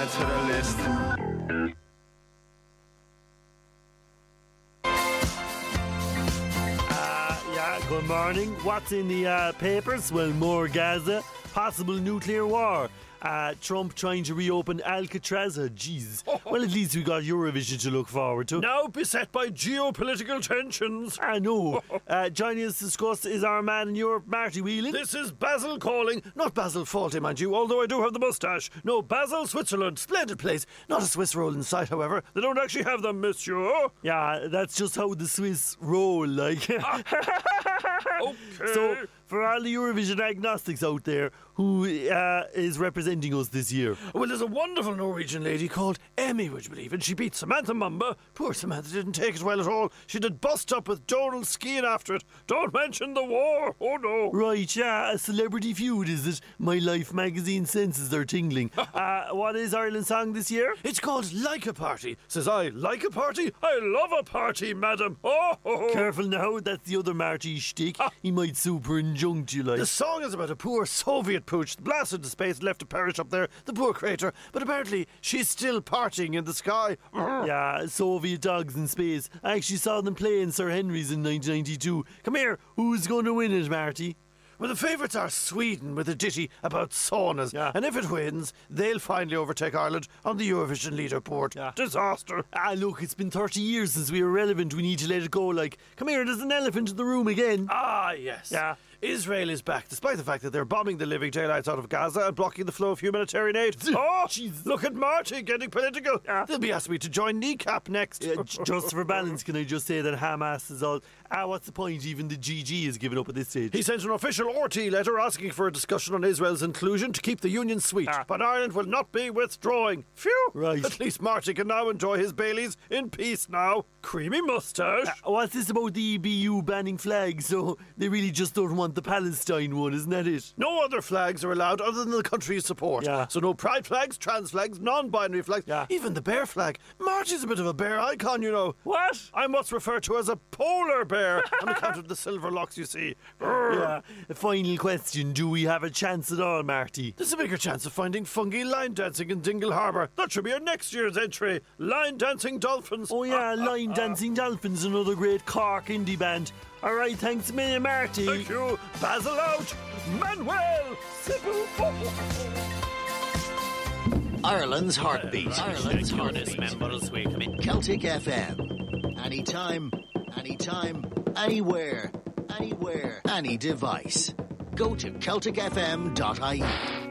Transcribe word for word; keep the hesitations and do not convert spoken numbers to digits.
add to the list. Uh, yeah, good morning. What's in the uh, papers? Well, more Gaza, possible nuclear war. Uh, Trump trying to reopen Alcatraz. Oh, jeez. Well, at least we got Eurovision to look forward to. Now beset by geopolitical tensions. I know. uh, joining us to discuss is our man in Europe, Marty Whelan. This is Basel calling. Not Basel Faulty, mind you, although I do have the moustache. No, Basel, Switzerland. Splendid place. Not a Swiss roll in sight, however. They don't actually have them, monsieur. Yeah, that's just how the Swiss roll, like. Okay. So, for all the Eurovision agnostics out there, who uh, is representing us this year? Well, there's a wonderful Norwegian lady called Emmy, would you believe, and she beat Samantha Mumba. Poor Samantha didn't take it well at all. She did bust up with Donald skiing after it. Don't mention the war. Oh, no. Right, yeah, a celebrity feud, is it? My Life magazine senses are tingling. uh, what is Ireland's song this year? It's called Like a Party. Says I, like a party? I love a party, madam. Oh, oh, oh. Careful now, that's the other Marty shtick. He might super injunct you like. The song is about a poor Soviet pooch blasted to space, left to perish up there, the poor crater, but apparently she's still partying in the sky. Yeah, Soviet dogs in space. I actually saw them play in Sir Henry's in nineteen ninety-two. Come here, who's going to win it, Marty? Well, the favourites are Sweden with a ditty about saunas. Yeah. And if it wins, they'll finally overtake Ireland on the Eurovision leaderboard. Yeah. Disaster. Ah, look, it's been thirty years since we were relevant. We need to let it go. Like, come here, there's an elephant in the room again. Ah, yes. Yeah. Israel is back, despite the fact that they're bombing the living daylights out of Gaza and blocking the flow of humanitarian aid. Oh, jeez. Look at Marty getting political. Yeah. They'll be asking me to join Kneecap next. Uh, j- just for balance, can I just say that Hamas is all... Ah, what's the point? Even the G G is giving up at this stage. He sent an official R T letter asking for a discussion on Israel's inclusion to keep the union sweet. Ah. But Ireland will not be withdrawing. Phew! Right. At least Marty can now enjoy his Baileys in peace now. Creamy moustache. Uh, what's this about the E B U banning flags? So they really just don't want the Palestine one, isn't that it? No other flags are allowed other than the country you support. Yeah. So no pride flags, trans flags, non-binary flags, Yeah. even the bear flag. Marty's a bit of a bear icon, you know. What? I'm what's referred to as a polar bear on account of the silver locks you see. Yeah. A final question. Do we have a chance at all, Marty? There's a bigger chance of finding fungi line dancing in Dingle Harbour. That should be our next year's entry. Line dancing dolphins. Oh yeah, Line Dancing Dolphins, another great Cork indie band. Alright, thanks a million, Marty. Thank you. Basil out. Manuel. Ireland's Heartbeat. Ireland's Heartbeat. Members we come in. Celtic F M. Anytime, anytime, anywhere, anywhere, any device. Go to celtic f m dot I E.